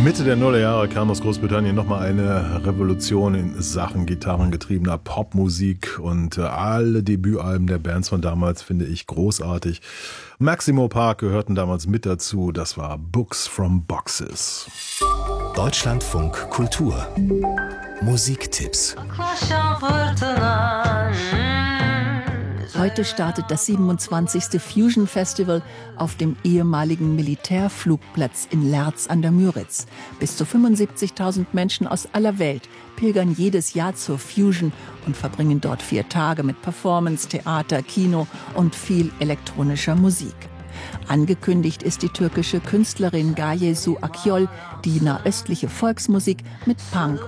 Mitte der Nullerjahre kam aus Großbritannien nochmal eine Revolution in Sachen gitarrengetriebener Popmusik und alle Debütalben der Bands von damals finde ich großartig. Maximo Park gehörten damals mit dazu, das war Books from Boxes. Deutschlandfunk Kultur Musiktipps. Heute startet das 27. Fusion Festival auf dem ehemaligen Militärflugplatz in Lerz an der Müritz. Bis zu 75.000 Menschen aus aller Welt pilgern jedes Jahr zur Fusion und verbringen dort 4 Tage mit Performance, Theater, Kino und viel elektronischer Musik. Angekündigt ist die türkische Künstlerin Gaye Su Akyol, die nahöstliche Volksmusik mit Punk